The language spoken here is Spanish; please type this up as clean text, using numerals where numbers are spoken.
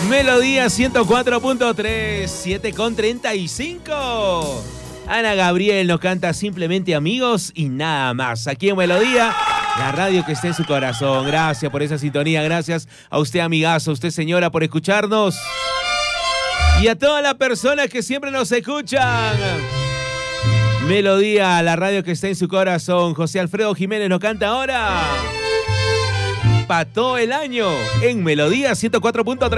Melodía 104.3, 7:35. Ana Gabriel nos canta Simplemente Amigos y nada más. Aquí en Melodía, la radio que está en su corazón. Gracias por esa sintonía, gracias a usted, amigazo, a usted, señora, por escucharnos. Y a todas las personas que siempre nos escuchan. Melodía, la radio que está en su corazón. José Alfredo Jiménez nos canta ahora. Para todo el año en Melodía 104.3.